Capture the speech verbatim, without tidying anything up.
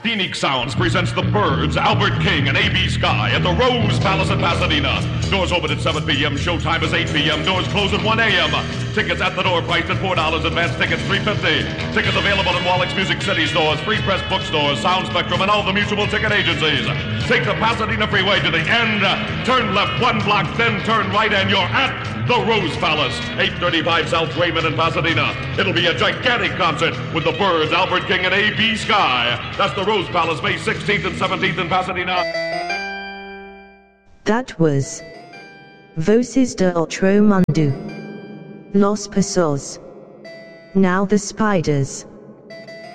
Phoenix Sounds presents The Byrds, Albert King, and A B Sky at the Rose Palace in Pasadena. Doors open at seven p.m. Showtime is eight p.m. Doors close at one a.m. Tickets at the door priced at four dollars. Advance tickets three dollars and fifty cents. Tickets available in Wallach's Music City stores, Free Press bookstores, Sound Spectrum, and all the mutual ticket agencies. Take the Pasadena Freeway to the end. Turn left one block, then turn right, and you're at the Rose Palace, eight thirty-five South Raymond in Pasadena. It'll be a gigantic concert with the Byrds, Albert King, and A B Sky. That's the Rose Palace, May sixteenth and seventeenth in Pasadena. That was Voces de Otro Mundo. Los Pasos. Now the Spiders.